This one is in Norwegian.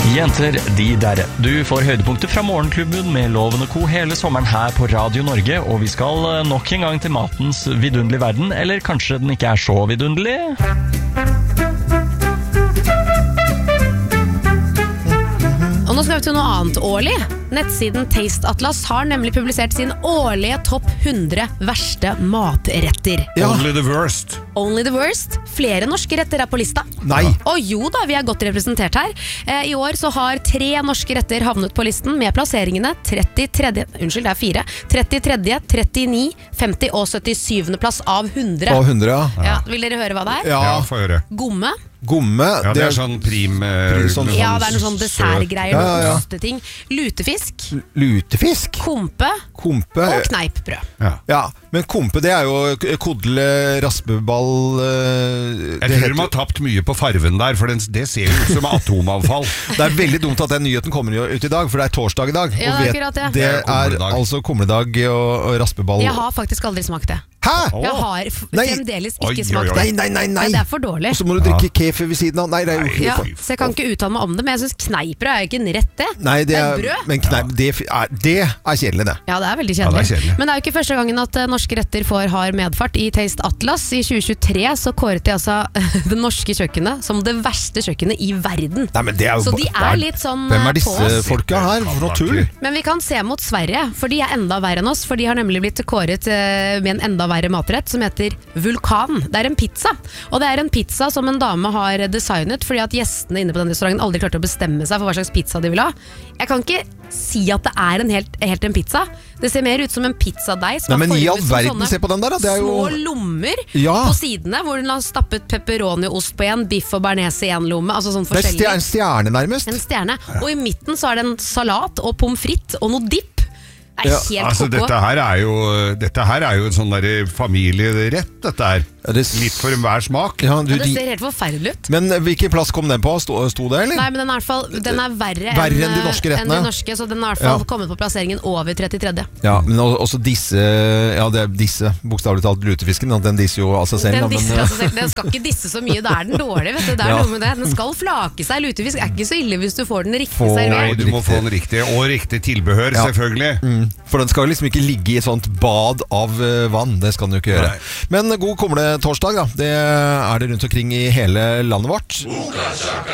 Jenter, de derre. Du får høydepunkter fra Morgenklubben med Loven og Co. hele sommeren her på Radio Norge, og vi skal nok en gang til matens vidunderlige verden, eller kanskje den ikke er så vidunderlig? Og nå skal vi til noe annet årlig. Nettsiden Taste Atlas har nemlig publisert sin årlige topp 100 verste matretter. Ja. Only the worst. Only the worst. Flere norske retter er på lista. Nei. Og jo da, vi er godt representert her. I år så har 3 norske retter havnet på listen med plasseringene 33, 39, 50 og 77. plass av 100. Av 100, ja. Ja, vil dere høre hva det er? Ja, få høre. Gomme. Ja, det er sånn sånn, ja, det er noen sånn dessertgreier, ja. Osteting. Lutefisk. Kompe. Og kneippbrød. Ja, men kompe, det er jo kodle, raspeball. Jeg tror de har tapt mye på farven der, for det ser jo ut som atomavfall. Det er veldig dumt at den nyheten kommer ut i dag, for det er torsdag i dag. Ja, og det er altså kumledag og raspeball. Jeg har faktisk aldri smakt det. Hæ? Jeg har fremdeles ikke smakt det. Nei. Men det er for dårlig. Og så må du drikke kefir ved siden av. Nei, det er jo ja, så jeg kan ikke uttale meg om det, men jeg synes kneippbrød er jo ikke en rett det. Nei, det er brød. Men kneip, det er kjedelig det. Ja, det er veldig kjedelig. Men det er jo ikke første gangen at norske retter har medfart i Taste Atlas. I 2023 så kåret de altså det norske kjøkkenet som det verste kjøkkenet i verden. Nei, men det er jo, så de er litt sånn hvem er disse folka her? For noe tull. Men vi kan se mot Sverige, for de er enda verre enn oss, for de har nemlig blitt kåret med en enda verre matrett som heter Vulkan. Det er en pizza, og det er en pizza som en dame har designet fordi at gjestene inne på den restauranten aldri klarte å bestemme seg for hva slags pizza de vil ha. Jeg kan ikke si at det er helt en pizza. Det ser mer ut som en pizzadeig som men i all verden, se på den der, det er jo små lommer på sidene, hvor den har stappet pepperoni-ost på en, biff og bearnés i en lomme, altså sånn forskjellig. Det er en stjerne nærmest. En stjerne, og i midten så er det en salat og pommes frites og noe dipp. Det er helt altså, dette her er jo en sånn der familierett, dette er. Litt for enhver smak. Ja, det ser helt forferdelig ut. Men hvilken plass kom den på? Sto det, eller? Nei, men den er verre enn de norske rettene. Enn de norske, så den har i hvert fall kommet på plasseringen over 33. Ja, men også disse, det er disse, bokstavelig talt lutefisken, den disser jo av seg selv. Den skal ikke disse så mye, da er den dårlig, vet du. Det er noe med det. Den skal flake seg, lutefisk er ikke så ille hvis du får den riktig servert. Du må få den riktig, og riktig tilbehør, selvfølgelig. For den skal liksom ikke ligge i et sånt bad av vann, det skal den jo ikke gjøre. Men god kommende torsdag da, det er det rundt omkring i hele landet vårt.